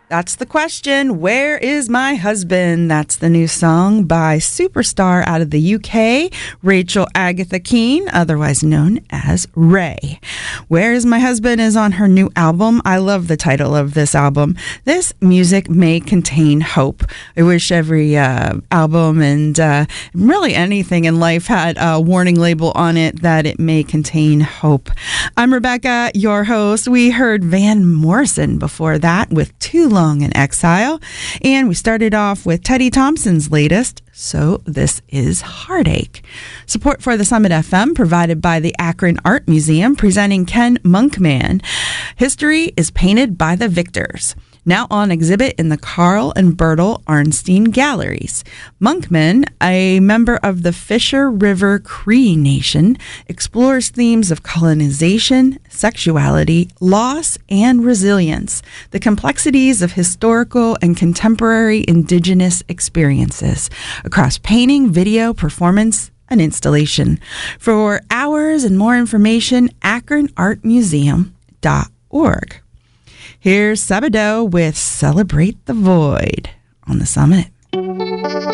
That's the question. Where is my husband? That's the new song by superstar out of the UK, Rachel Agatha Keane, otherwise known as Ray. Where is my husband is on her new album. I love the title of this album. This music may contain hope. I wish every album and really anything in life had a warning label on it that it may contain hope. I'm Rebecca, your host. We heard Van Morrison before that with Too Long in Exile, and we started off with Teddy Thompson's latest, So This Is Heartache. Support for the Summit FM provided by the Akron Art Museum, presenting Ken Monkman. History is painted by the victors. Now on exhibit in the Carl and Bertel Arnstein Galleries. Monkman, a member of the Fisher River Cree Nation, explores themes of colonization, sexuality, loss, and resilience, the complexities of historical and contemporary indigenous experiences across painting, video, performance, and installation. For hours and more information, akronartmuseum.org. Here's Sabado with Celebrate the Void on the Summit.